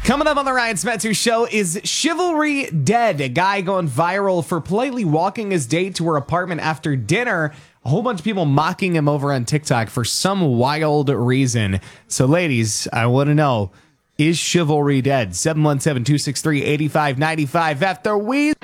Coming up on the Ryan Smetzer Show, is chivalry dead? A guy going viral for politely walking his date to her apartment after dinner. A whole bunch of people mocking him over on TikTok for some wild reason. So ladies, I want to know, is chivalry dead? 717-263-8595 after we...